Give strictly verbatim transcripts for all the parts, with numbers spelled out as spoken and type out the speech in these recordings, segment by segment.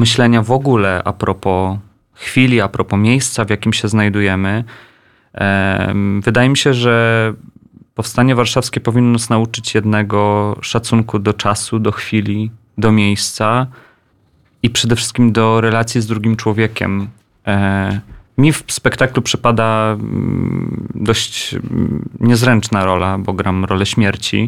myślenia w ogóle a propos chwili, a propos miejsca, w jakim się znajdujemy. Wydaje mi się, że Powstanie Warszawskie powinno nas nauczyć jednego: szacunku do czasu, do chwili, do miejsca i przede wszystkim do relacji z drugim człowiekiem. Mi w spektaklu przypada dość niezręczna rola, bo gram rolę śmierci.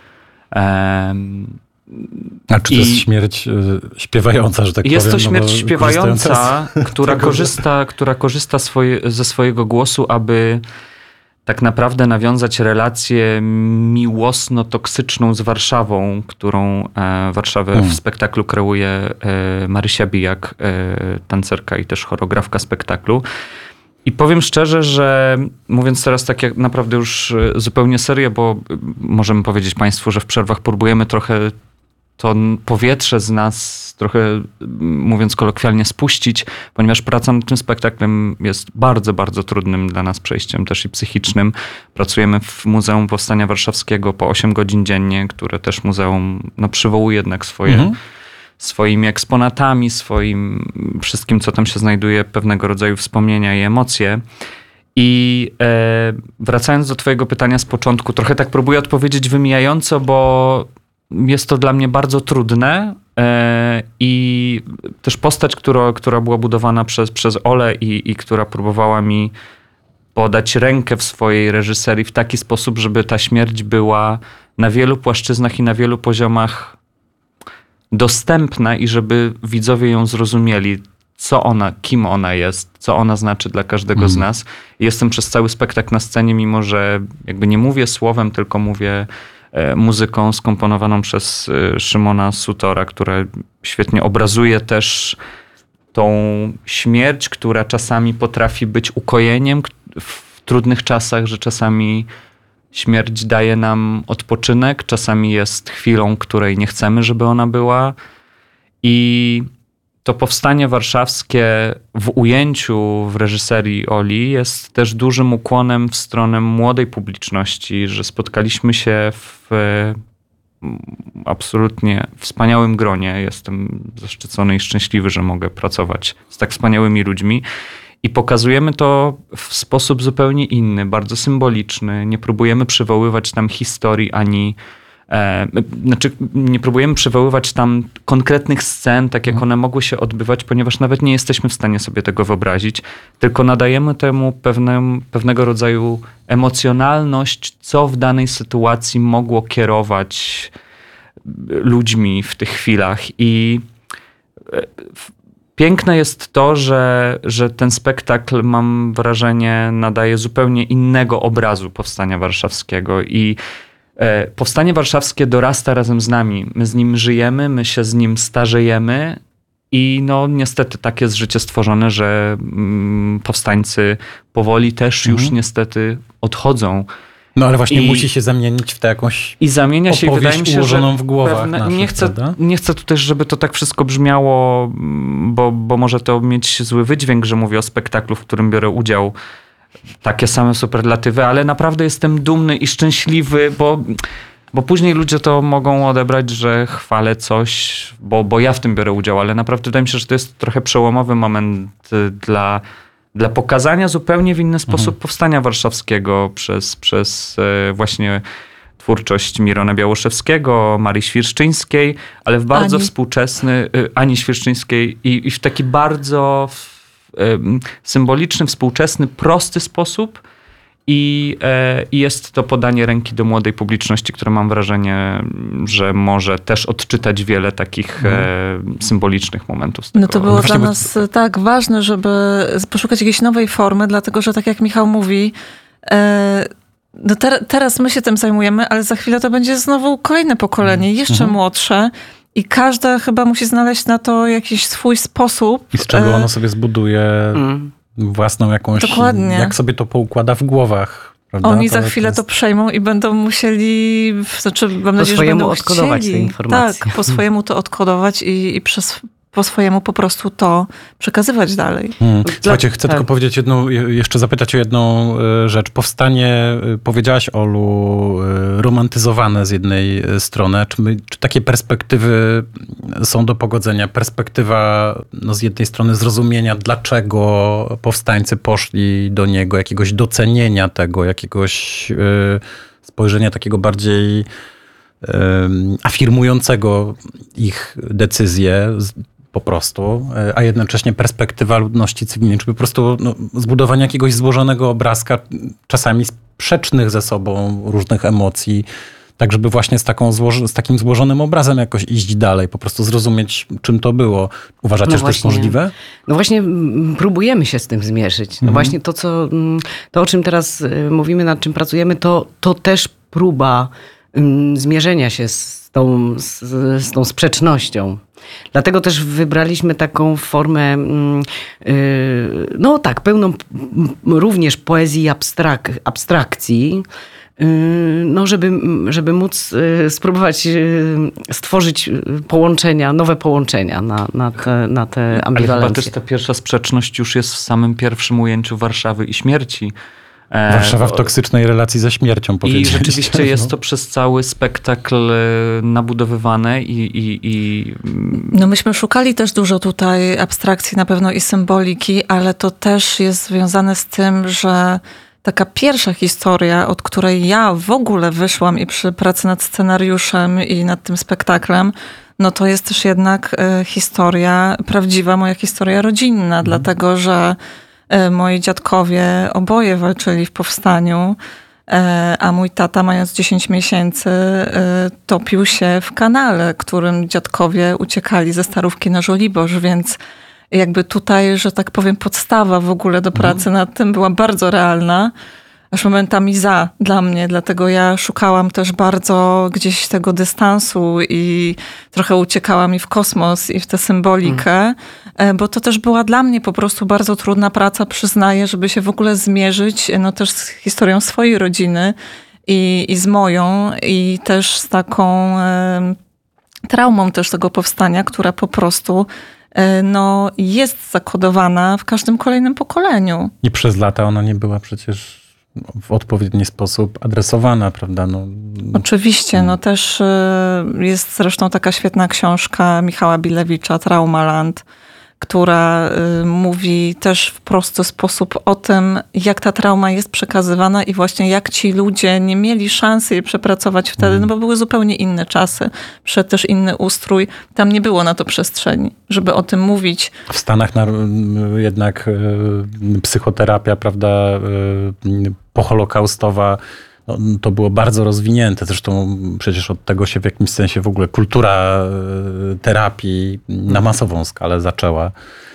A czy to I jest śmierć śpiewająca, że tak jest powiem? Jest to śmierć no śpiewająca, która korzysta, która korzysta swoje, ze swojego głosu, aby tak naprawdę nawiązać relację miłosno-toksyczną z Warszawą, którą e, Warszawę hmm. w spektaklu kreuje e, Marysia Bijak, e, tancerka i też choreografka spektaklu. I powiem szczerze, że mówiąc teraz tak jak naprawdę już zupełnie serio, bo możemy powiedzieć Państwu, że w przerwach próbujemy trochę to powietrze z nas, trochę mówiąc kolokwialnie, spuścić, ponieważ praca nad tym spektaklem jest bardzo, bardzo trudnym dla nas przejściem też i psychicznym. Pracujemy w Muzeum Powstania Warszawskiego po osiem godzin dziennie, które też muzeum no, przywołuje jednak swoje, mhm. swoimi eksponatami, swoim wszystkim, co tam się znajduje, pewnego rodzaju wspomnienia i emocje. I e, wracając do twojego pytania z początku, trochę tak próbuję odpowiedzieć wymijająco, bo jest to dla mnie bardzo trudne e, i też postać, która, która była budowana przez, przez Olę i, i która próbowała mi podać rękę w swojej reżyserii w taki sposób, żeby ta śmierć była na wielu płaszczyznach i na wielu poziomach dostępna i żeby widzowie ją zrozumieli, co ona, kim ona jest, co ona znaczy dla każdego mm. z nas. I jestem przez cały spektakl na scenie, mimo że jakby nie mówię słowem, tylko mówię muzyką skomponowaną przez Szymona Sutora, która świetnie obrazuje też tą śmierć, która czasami potrafi być ukojeniem w trudnych czasach, że czasami śmierć daje nam odpoczynek, czasami jest chwilą, której nie chcemy, żeby ona była. I to Powstanie Warszawskie w ujęciu, w reżyserii Oli jest też dużym ukłonem w stronę młodej publiczności, że spotkaliśmy się w absolutnie wspaniałym gronie. Jestem zaszczycony i szczęśliwy, że mogę pracować z tak wspaniałymi ludźmi. I pokazujemy to w sposób zupełnie inny, bardzo symboliczny. Nie próbujemy przywoływać tam historii ani E, znaczy nie próbujemy przywoływać tam konkretnych scen, tak jak one mogły się odbywać, ponieważ nawet nie jesteśmy w stanie sobie tego wyobrazić, tylko nadajemy temu pewne, pewnego rodzaju emocjonalność, co w danej sytuacji mogło kierować ludźmi w tych chwilach. I piękne jest to, że, że ten spektakl, mam wrażenie, nadaje zupełnie innego obrazu Powstania Warszawskiego i Powstanie Warszawskie dorasta razem z nami. My z nim żyjemy, my się z nim starzejemy i no niestety tak jest życie stworzone, że mm, powstańcy powoli też mhm. już niestety odchodzą. No ale właśnie I, musi się zamienić w tę jakąś I zamienia się, wydaje mi się, że w głowach pewne, naszych, nie, chcę, nie chcę tu też, żeby to tak wszystko brzmiało, bo, bo może to mieć zły wydźwięk, że mówię o spektaklu, w którym biorę udział. Takie same superlatywy, ale naprawdę jestem dumny i szczęśliwy, bo, bo później ludzie to mogą odebrać, że chwalę coś, bo, bo ja w tym biorę udział, ale naprawdę wydaje mi się, że to jest trochę przełomowy moment dla, dla pokazania zupełnie w inny sposób mhm. Powstania Warszawskiego przez, przez właśnie twórczość Mirona Białoszewskiego, Marii Świerszczyńskiej, ale w bardzo Ani. współczesny, Ani Świerszczyńskiej i, i w taki bardzo symboliczny, współczesny, prosty sposób i, i jest to podanie ręki do młodej publiczności, które mam wrażenie, że może też odczytać wiele takich hmm. symbolicznych momentów z tego. No to było dla nas tak ważne, żeby poszukać jakiejś nowej formy, dlatego że tak jak Michał mówi, no ter- teraz my się tym zajmujemy, ale za chwilę to będzie znowu kolejne pokolenie, jeszcze hmm. młodsze. I każda chyba musi znaleźć na to jakiś swój sposób. I z czego ono sobie zbuduje mm. własną jakąś... Dokładnie. Jak sobie to poukłada w głowach. Prawda? Oni to za chwilę to, jest... to przejmą i będą musieli... Znaczy, mam po nadzieję, swojemu że będą odkodować chcieli, te informacje. Tak, po swojemu to odkodować i, i przez, po swojemu po prostu to przekazywać dalej. Hmm. Słuchajcie, chcę tak. tylko powiedzieć jedną, jeszcze zapytać o jedną rzecz. Powstanie, powiedziałaś, Olu, romantyzowane z jednej strony. Czy, my, czy takie perspektywy są do pogodzenia? Perspektywa no, z jednej strony zrozumienia, dlaczego powstańcy poszli do niego, jakiegoś docenienia tego, jakiegoś y, spojrzenia takiego bardziej y, afirmującego ich decyzje po prostu, a jednocześnie perspektywa ludności cywilnej, czy po prostu no, zbudowanie jakiegoś złożonego obrazka, czasami sprzecznych ze sobą różnych emocji, tak żeby właśnie z, taką złoż- z takim złożonym obrazem jakoś iść dalej, po prostu zrozumieć, czym to było. Uważacie, no że właśnie, to jest możliwe? No właśnie próbujemy się z tym zmierzyć. No mhm. właśnie to, co, to, o czym teraz mówimy, nad czym pracujemy, to, to też próba zmierzenia się z tą, z, z tą sprzecznością. Dlatego też wybraliśmy taką formę, no tak, pełną również poezji abstrak- abstrakcji, no żeby, żeby móc spróbować stworzyć połączenia, nowe połączenia na, na te, na te ambiwalencje. Ale chyba też ta pierwsza sprzeczność już jest w samym pierwszym ujęciu Warszawy i śmierci. Warszawa w toksycznej relacji ze śmiercią, powiedzieliście. I rzeczywiście no. jest to przez cały spektakl nabudowywane i, i, i... No myśmy szukali też dużo tutaj abstrakcji na pewno i symboliki, ale to też jest związane z tym, że taka pierwsza historia, od której ja w ogóle wyszłam i przy pracy nad scenariuszem i nad tym spektaklem, no to jest też jednak historia prawdziwa, moja historia rodzinna, mhm. dlatego że moi dziadkowie oboje walczyli w powstaniu, a mój tata, mając dziesięć miesięcy, topił się w kanale, którym dziadkowie uciekali ze Starówki na Żoliborz, więc jakby tutaj, że tak powiem, podstawa w ogóle do pracy nad tym była bardzo realna, aż momentami za dla mnie, dlatego ja szukałam też bardzo gdzieś tego dystansu i trochę uciekała mi w kosmos i w tę symbolikę, hmm. bo to też była dla mnie po prostu bardzo trudna praca, przyznaję, żeby się w ogóle zmierzyć no też z historią swojej rodziny i, i z moją i też z taką e, traumą też tego powstania, która po prostu e, no, jest zakodowana w każdym kolejnym pokoleniu. I przez lata ona nie była przecież w odpowiedni sposób adresowana, prawda? No, Oczywiście, no też jest zresztą taka świetna książka Michała Bilewicza, Traumaland, która mówi też w prosty sposób o tym, jak ta trauma jest przekazywana i właśnie jak ci ludzie nie mieli szansy jej przepracować wtedy, no bo były zupełnie inne czasy, przyszedł też inny ustrój. Tam nie było na to przestrzeni, żeby o tym mówić. W Stanach na, jednak psychoterapia, prawda, poholokaustowa, no, to było bardzo rozwinięte. Zresztą przecież od tego się w jakimś sensie w ogóle kultura terapii na masową skalę zaczęła.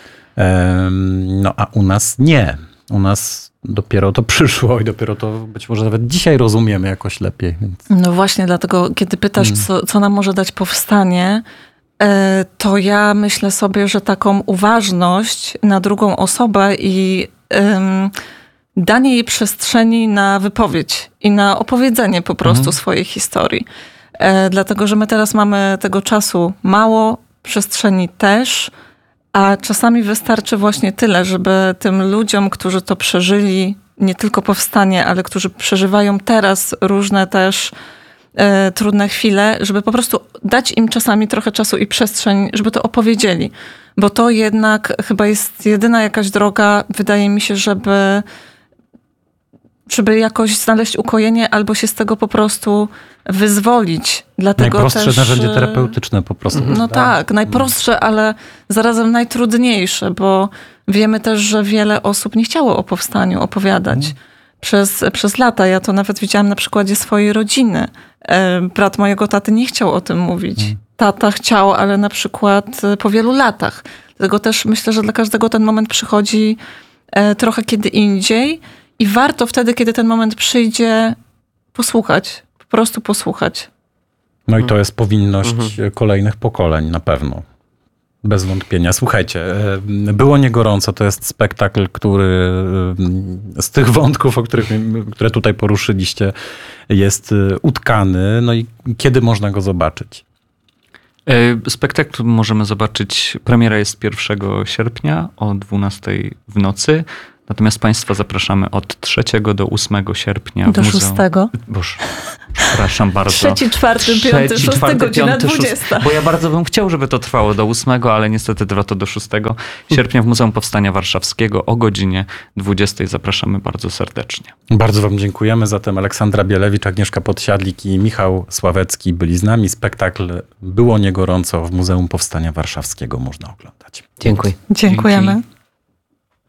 No a u nas nie. U nas dopiero to przyszło i dopiero to być może nawet dzisiaj rozumiemy jakoś lepiej. Więc... No właśnie, dlatego kiedy pytasz, hmm. co, co nam może dać powstanie, to ja myślę sobie, że taką uważność na drugą osobę i... Um, danie jej przestrzeni na wypowiedź i na opowiedzenie po prostu mhm. swojej historii. E, dlatego, że my teraz mamy tego czasu mało, przestrzeni też, a czasami wystarczy właśnie tyle, żeby tym ludziom, którzy to przeżyli, nie tylko powstanie, ale którzy przeżywają teraz różne też e, trudne chwile, żeby po prostu dać im czasami trochę czasu i przestrzeń, żeby to opowiedzieli. Bo to jednak chyba jest jedyna jakaś droga, wydaje mi się, żeby żeby jakoś znaleźć ukojenie albo się z tego po prostu wyzwolić. Dlatego najprostsze też, narzędzie terapeutyczne po prostu. No tak, tak najprostsze, ale zarazem najtrudniejsze, bo wiemy też, że wiele osób nie chciało o powstaniu opowiadać. Mm. Przez, przez lata. Ja to nawet widziałam na przykładzie swojej rodziny. Brat mojego taty nie chciał o tym mówić. Mm. Tata chciał, ale na przykład po wielu latach. Dlatego też myślę, że dla każdego ten moment przychodzi trochę kiedy indziej. I warto wtedy, kiedy ten moment przyjdzie, posłuchać. Po prostu posłuchać. No i to jest powinność mhm. kolejnych pokoleń na pewno. Bez wątpienia. Słuchajcie, Było nie gorąco to jest spektakl, który z tych wątków, o których, które tutaj poruszyliście, jest utkany. No i kiedy można go zobaczyć? Spektakl możemy zobaczyć, premiera jest pierwszego sierpnia o dwunastej w nocy, natomiast Państwa zapraszamy od trzeciego do ósmego sierpnia. Do szóstego. Boże, przepraszam bardzo. Trzeci, czwarty, piąty, szósty, godzina dwudziesta. Bo ja bardzo bym chciał, żeby to trwało do ósmego, ale niestety trwa to do szóstego sierpnia w Muzeum Powstania Warszawskiego o godzinie dwudziestej. Zapraszamy bardzo serdecznie. Bardzo wam dziękujemy. Zatem Aleksandra Bielewicz, Agnieszka Podsiadlik i Michał Sławecki byli z nami. Spektakl Było nie gorąco w Muzeum Powstania Warszawskiego można oglądać. Dziękuję. Dziękujemy. Dzięki.